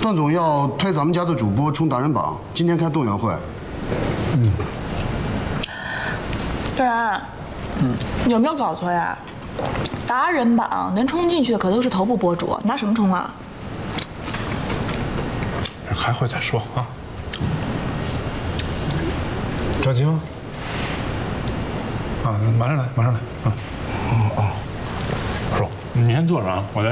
段总要推咱们家的主播冲达人榜，今天开动员会。 段然，你有没有搞错呀？达人榜能冲进去的可都是头部博主，拿什么冲啊？ 开会再说啊。着急吗？啊，马上来，马上来啊。叔，你先坐着啊，我来。